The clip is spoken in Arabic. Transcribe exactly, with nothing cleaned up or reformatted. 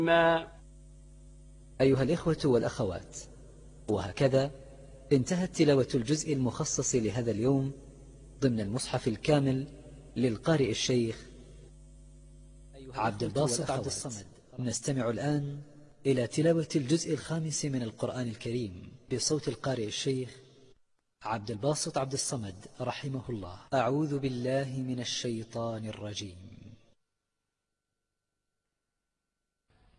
أيها الإخوة والأخوات، وهكذا انتهت تلاوة الجزء المخصص لهذا اليوم ضمن المصحف الكامل للقارئ الشيخ عبد الباسط عبد الصمد. نستمع الآن إلى تلاوة الجزء الخامس من القرآن الكريم بصوت القارئ الشيخ عبد الباسط عبد الصمد رحمه الله. أعوذ بالله من الشيطان الرجيم.